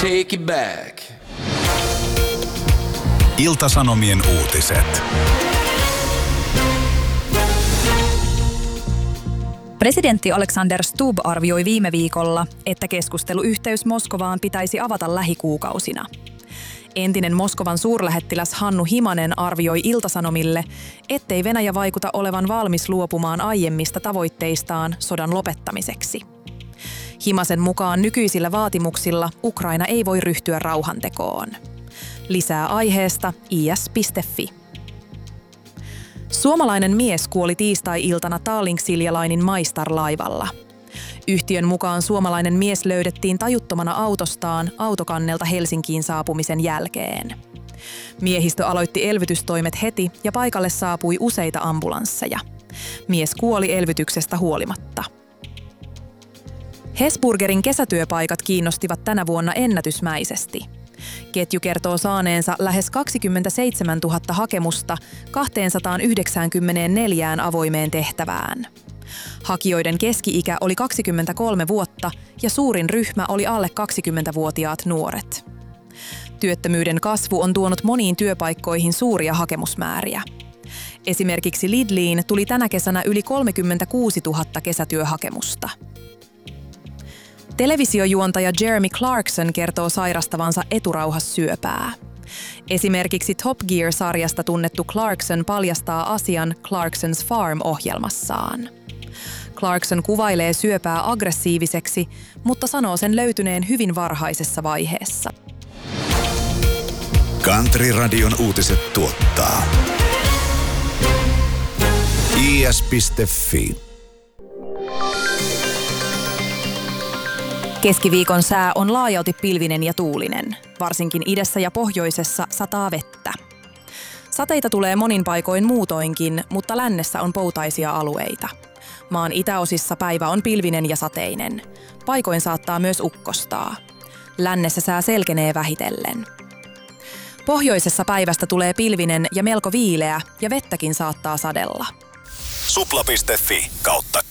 Take it back. Ilta-Sanomien uutiset. Presidentti Alexander Stubb arvioi viime viikolla, että keskusteluyhteys Moskovaan pitäisi avata lähikuukausina. Entinen Moskovan suurlähettiläs Hannu Himanen arvioi Ilta-Sanomille, ettei Venäjä vaikuta olevan valmis luopumaan aiemmista tavoitteistaan sodan lopettamiseksi. Himasen mukaan nykyisillä vaatimuksilla Ukraina ei voi ryhtyä rauhantekoon. Lisää aiheesta is.fi. Suomalainen mies kuoli tiistai-iltana Tallink-Silja-Linen MyStar-laivalla. Yhtiön mukaan suomalainen mies löydettiin tajuttomana autostaan autokannelta Helsinkiin saapumisen jälkeen. Miehistö aloitti elvytystoimet heti ja paikalle saapui useita ambulansseja. Mies kuoli elvytyksestä huolimatta. Hesburgerin kesätyöpaikat kiinnostivat tänä vuonna ennätysmäisesti. Ketju kertoo saaneensa lähes 27 000 hakemusta 294 avoimeen tehtävään. Hakijoiden keski-ikä oli 23 vuotta ja suurin ryhmä oli alle 20-vuotiaat nuoret. Työttömyyden kasvu on tuonut moniin työpaikkoihin suuria hakemusmääriä. Esimerkiksi Lidliin tuli tänä kesänä yli 36 000 kesätyöhakemusta. Televisiojuontaja Jeremy Clarkson kertoo sairastavansa eturauhassyöpää. Esimerkiksi Top Gear-sarjasta tunnettu Clarkson paljastaa asian Clarkson's Farm-ohjelmassaan. Clarkson kuvailee syöpää aggressiiviseksi, mutta sanoo sen löytyneen hyvin varhaisessa vaiheessa. Country-radion uutiset tuottaa is.fi. Keskiviikon sää on laajalti pilvinen ja tuulinen. Varsinkin idässä ja pohjoisessa sataa vettä. Sateita tulee monin paikoin muutoinkin, mutta lännessä on poutaisia alueita. Maan itäosissa päivä on pilvinen ja sateinen. Paikoin saattaa myös ukkostaa. Lännessä sää selkenee vähitellen. Pohjoisessa päivästä tulee pilvinen ja melko viileä ja vettäkin saattaa sadella. Supla.fi/